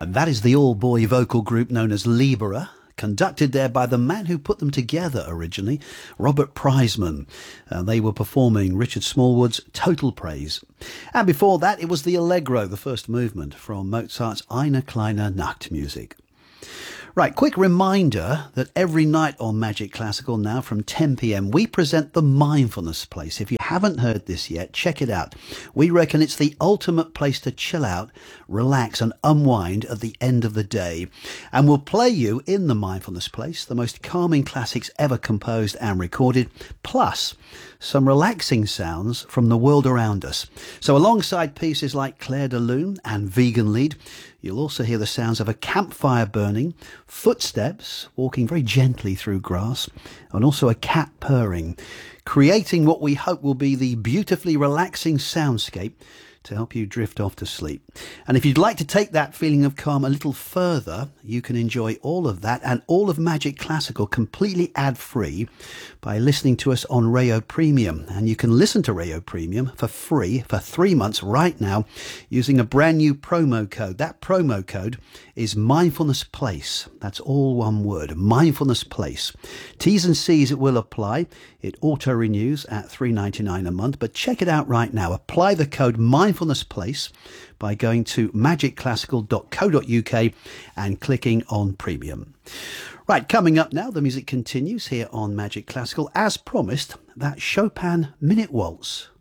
And that is the all-boy vocal group known as Libera, conducted there by the man who put them together originally, Robert Priseman. They were performing Richard Smallwood's Total Praise. And before that, it was the Allegro, the first movement from Mozart's Eine kleine Nachtmusik. Right, quick reminder that every night on Magic Classical now from 10 p.m. we present the Mindfulness Place. If you haven't heard this yet, check it out. We reckon it's the ultimate place to chill out, relax and unwind at the end of the day. And we'll play you in the Mindfulness Place the most calming classics ever composed and recorded, plus some relaxing sounds from the world around us. So alongside pieces like Clair de Lune and Vegan Lied, you'll also hear the sounds of a campfire burning, footsteps walking very gently through grass, and also a cat purring, creating what we hope will be the beautifully relaxing soundscape to help you drift off to sleep. And if you'd like to take that feeling of calm a little further, you can enjoy all of that and all of Magic Classical completely ad-free by listening to us on Rayo Premium. And you can listen to Rayo Premium for free for 3 months right now using a brand new promo code. That promo code is Mindfulness Place. That's all one word, Mindfulness Place. T's and C's will apply. It auto-renews at $3.99 a month, but check it out right now. Apply the code Mindfulness Place by going to magicclassical.co.uk and clicking on Premium. Right, coming up now, the music continues here on Magic Classical. As promised, that Chopin Minute Waltz.